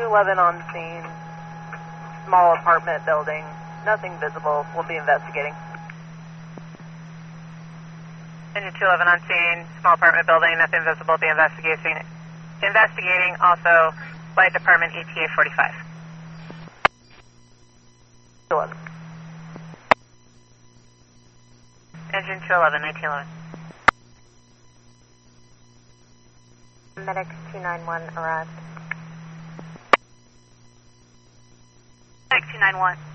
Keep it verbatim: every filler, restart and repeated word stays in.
eleven on scene. Small apartment building. Nothing visible. We'll be investigating. Engine two eleven on scene. Small apartment building. Nothing visible. Be investigating. Investigating. Also, Flight Department E T A forty-five. eleven. Engine two eleven, nineteen eleven. Medic two nine one arrived. Medic two nine one.